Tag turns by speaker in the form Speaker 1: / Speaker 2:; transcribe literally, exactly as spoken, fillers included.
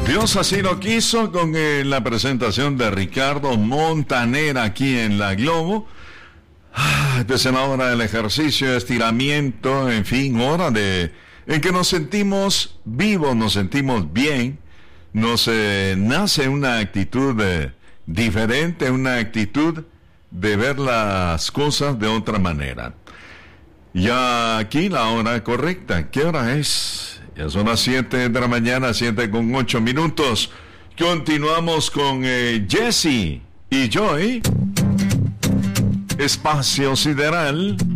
Speaker 1: Dios así lo quiso con eh, la presentación de Ricardo Montaner aquí en La Globo. Ah, es la hora del ejercicio, estiramiento, en fin, hora de en que nos sentimos vivos, nos sentimos bien, nos eh, nace una actitud eh, diferente, una actitud de ver las cosas de otra manera. Ya aquí la hora correcta, ¿qué hora es? Ya son las siete de la mañana, siete con ocho minutos. Continuamos con eh, Jesse y Joy. Espacio Sideral.